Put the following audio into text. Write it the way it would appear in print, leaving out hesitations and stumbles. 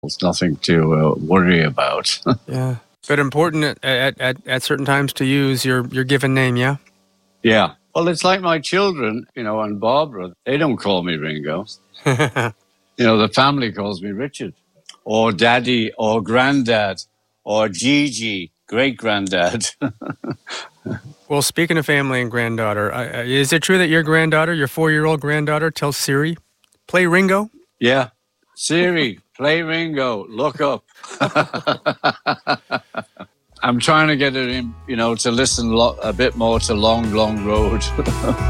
It's nothing to worry about. Yeah. But important at certain times to use your given name, yeah? Yeah. Well, it's like my children, and Barbara. They don't call me Ringo. The family calls me Richard, or Daddy, or Granddad, or Gigi, great-granddad. Well, speaking of family and granddaughter, is it true that your granddaughter, your 4-year-old granddaughter, tells Siri, play Ringo? Yeah. Siri, play Ringo. Look up. I'm trying to get her in, to listen a bit more to Long, Long Road.